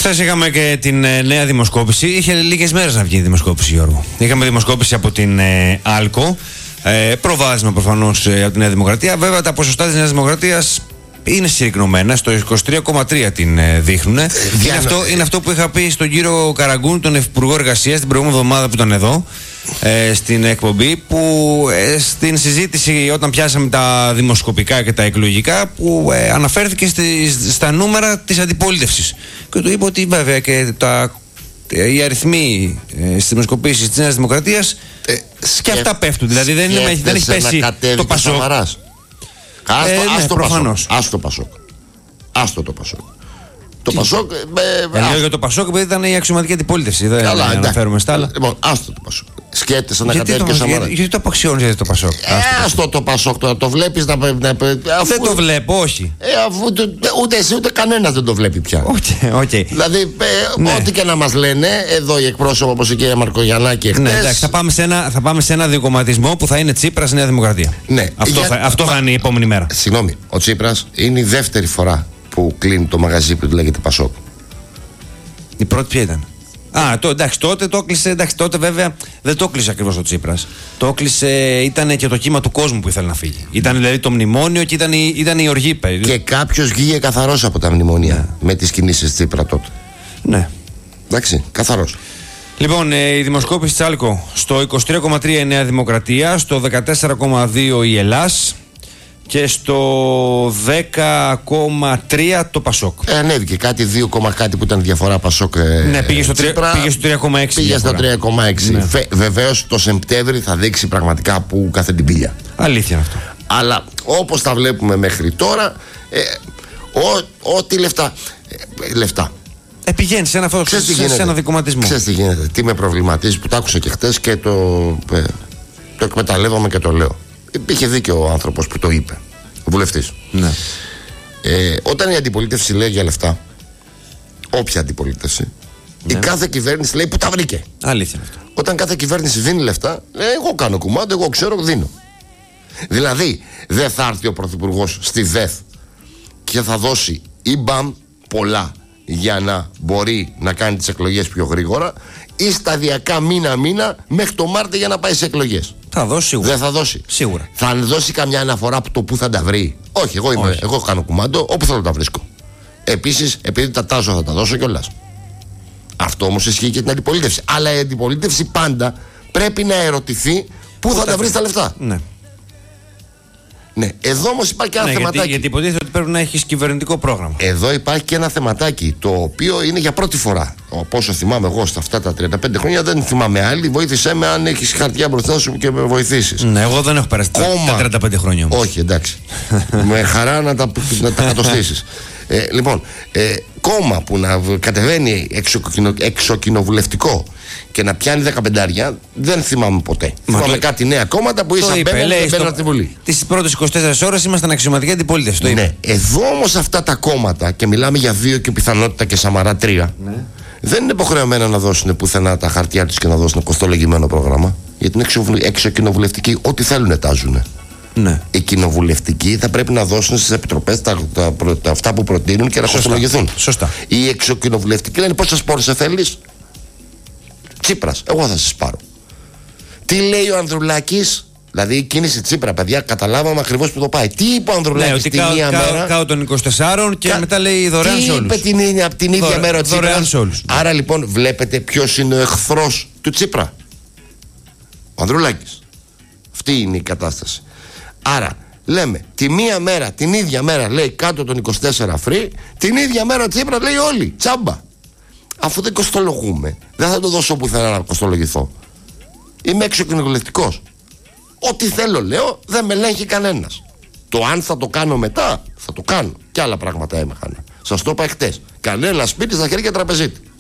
Χθες είχαμε και την νέα δημοσκόπηση. Είχε λίγες μέρες να βγει η δημοσκόπηση, Γιώργο. Είχαμε δημοσκόπηση από την Άλκο. Προβάδισμα προφανώς από τη Νέα Δημοκρατία. Βέβαια τα ποσοστά της Νέας Δημοκρατίας είναι συρρυκνωμένα. Στο 23,3 την δείχνουν. Είναι αυτό που είχα πει στον κύριο Καραγκούνη, τον Υπουργό Εργασίας, την προηγούμενη εβδομάδα που ήταν εδώ στην εκπομπή, που στην συζήτηση όταν πιάσαμε τα δημοσκοπικά και τα εκλογικά, που αναφέρθηκε στα νούμερα της αντιπολίτευσης και του είπε ότι βέβαια και οι αριθμοί στις δημοσκοπήσεις της Νέας Δημοκρατίας και αυτά πέφτουν. Δηλαδή δεν έχει πέσει το Πασόκ. Άστο το Πασόκ. Το Πασόκ. Λέω για το Πασόκ επειδή ήταν η αξιωματική αντιπολίτευση. Δεν αναφέρουμε στα άλλα. Λοιπόν, άστο το Πασόκ. Σκέφτεσαι να κατέβει και ο Σαμαράς. Γιατί το απαξιώνεις για το Πασόκ? Άστο το Πασόκ τώρα. Το βλέπεις να. Δεν το βλέπω, όχι. Ούτε εσύ ούτε κανένας δεν το βλέπει πια. Δηλαδή, ό,τι και να μας λένε εδώ οι εκπρόσωποι όπως η κυρία Μαρκογιαννάκη εχθές. Ναι, εντάξει, θα πάμε σε ένα δικομματισμό που θα είναι Τσίπρας Νέα Δημοκρατία. Αυτό θα είναι η επόμενη μέρα. Συγγνώμη, ο Τσίπρας είναι η δεύτερη φορά που κλείνει το μαγαζί που λέγεται Πασόκ. Η πρώτη ποια ήταν? Εντάξει, τότε το έκλεισε. Εντάξει, τότε βέβαια δεν το έκλεισε ακριβώς ο Τσίπρας. Το έκλεισε, ήταν και το κύμα του κόσμου που ήθελε να φύγει. Ήταν δηλαδή το μνημόνιο και ήταν η οργή. Και κάποιος βγήκε καθαρός από τα μνημόνια με τις κινήσεις Τσίπρα τότε. Ναι. Εντάξει, καθαρός. Λοιπόν, η δημοσκόπηση της Άλκο στο 23,3 η Νέα Δημοκρατία, στο 14,2 η Ελλάς και στο 10,3 το Πασόκ. Ανέβηκε κάτι 2, κάτι που ήταν διαφορά Πασόκ. Ναι, πήγε στο 3,6. Πήγε στο 3,6. Ναι. Βεβαίως το Σεπτέμβρη θα δείξει πραγματικά που κάθε την πήλια. Αλήθεια αυτό. Αλλά όπως τα βλέπουμε μέχρι τώρα, ό,τι λεφτά. Πηγαίνει σε ένα δικοματισμό. Ξέρεις τι γίνεται? Τι με προβληματίζει που το άκουσα και χτες και το εκμεταλλεύομαι και το λέω. Υπήρχε δίκιο ο άνθρωπος που το είπε, ο βουλευτής. Ναι. Όταν η αντιπολίτευση λέει για λεφτά, όποια αντιπολίτευση, η κάθε κυβέρνηση λέει που τα βρήκε. Αλήθεια αυτό. Όταν κάθε κυβέρνηση δίνει λεφτά, λέει εγώ κάνω κουμάντο, εγώ ξέρω, δίνω. Δηλαδή, δεν θα έρθει ο πρωθυπουργός στη ΔΕΘ και θα δώσει ή μπαμ πολλά για να μπορεί να κάνει τις εκλογές πιο γρήγορα, ή σταδιακά μήνα μέχρι το Μάρτιο για να πάει σε εκλογές. Θα δώσει σίγουρα. Δεν θα δώσει. Σίγουρα. Θα δώσει καμιά αναφορά από το που θα τα βρει? Όχι, εγώ κάνω κουμάντο όπου θέλω να τα βρίσκω. Επίσης, επειδή τα τάζω θα τα δώσω κιόλας. Αυτό όμως ισχύει και την αντιπολίτευση. Αλλά η αντιπολίτευση πάντα πρέπει να ερωτηθεί πού θα τα βρει τα λεφτά. Ναι, εδώ όμως υπάρχει και ένα θεματάκι. Γιατί υποτίθεται ότι πρέπει να έχεις κυβερνητικό πρόγραμμα. Εδώ υπάρχει και ένα θεματάκι, το οποίο είναι για πρώτη φορά. Πόσο θυμάμαι εγώ στα αυτά τα 35 χρόνια, δεν θυμάμαι άλλη. Βοήθησέ με αν έχεις χαρτιά μπροστά σου και με βοηθήσεις. Ναι, εγώ δεν έχω περάσει τα 35 χρόνια όμως. Όχι, εντάξει. Με χαρά να τα κατοστήσεις. Λοιπόν, κόμμα που να κατεβαίνει εξοκοινοβουλευτικό και να πιάνει 15, δεν θυμάμαι ποτέ. Θυμάμαι κάτι νέα κόμματα που ήσαν μπαίνουν από τη Βουλή. Τις πρώτες 24 ώρες ήμασταν αξιωματική αντιπολίτευση. Ναι, εδώ όμως αυτά τα κόμματα, και μιλάμε για 2 και πιθανότητα και Σαμαρά 3, δεν είναι υποχρεωμένα να δώσουν πουθενά τα χαρτιά τους και να δώσουν κοστολογημένο πρόγραμμα. Γιατί είναι εξοκοινοβουλευτικοί, ό,τι θέλουν τάζουν. Ναι. Οι κοινοβουλευτικοί θα πρέπει να δώσουν στις επιτροπές αυτά που προτείνουν και να κοστολογηθούν. Σωστά. Οι εξοκοινοβουλευτικοί λένε πόσες πόρες θέλεις? Τσίπρας, εγώ θα σας πάρω. Τι λέει ο Ανδρουλάκης? Δηλαδή η κίνηση Τσίπρα, παιδιά, καταλάβαμε ακριβώς που το πάει. Τι είπε ο Ανδρουλάκης την μία μέρα? Κάω των 24 και μετά λέει δωρεάν σε όλους. Τι είπε την ίδια μέρα ο Τσίπρας? Άρα λοιπόν βλέπετε ποιος είναι ο εχθρός του Τσίπρα? Ο Ανδρουλάκης. Αυτή είναι η κατάσταση. Άρα λέμε τη μία μέρα, την ίδια μέρα λέει κάτω των 24 free, την ίδια μέρα ο Τσίπρα λέει όλοι τσάμπα. Αφού δεν κοστολογούμε, δεν θα το δώσω που θέλω να κοστολογηθώ. Είμαι εξοκοινοβουλευτικός. Ό,τι θέλω λέω, δεν με ελέγχει κανένας. Το αν θα το κάνω μετά, θα το κάνω. Και άλλα πράγματα έμεχανα. Σας το είπα χτες. Κανένα σπίτι στα χέρια τραπεζίτη.